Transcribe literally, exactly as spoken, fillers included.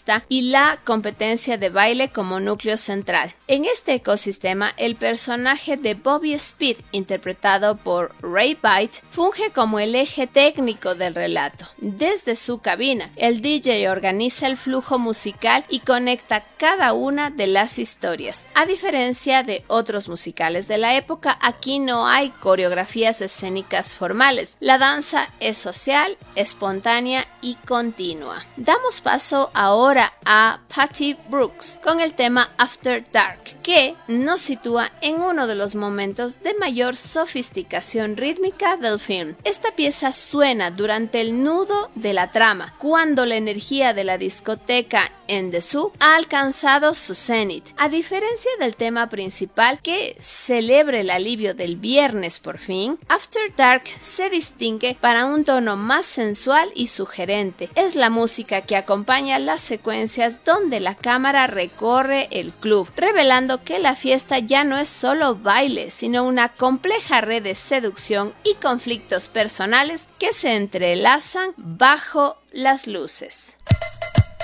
pista y la competencia de baile como núcleo central. En este ecosistema, el personaje de Bobby Speed, interpretado por Ray Byte, funge como el eje técnico del relato. Desde su cabina, el D J organiza el flujo musical y conecta cada una de las historias. A diferencia de otros musicales de la época, aquí no hay coreografías escénicas formales. La danza es social, espontánea y continua. Damos paso ahora a Patty Brooks con el tema After Dark, que nos sitúa en uno de los momentos de mayor sofisticación rítmica del film. Esta pieza suena durante el nudo de la trama, cuando la energía de la discoteca en The Zoo ha alcanzado su cenit. A diferencia del tema principal, que celebra el alivio del viernes por fin, After Dark se distingue para un tono más sensual y sugerente. Es la música que acompaña las secuencias donde la cámara recorre el club, revelando que la fiesta ya no es solo baile, sino una compleja red de seducción y conflictos personales que se entrelazan bajo las luces.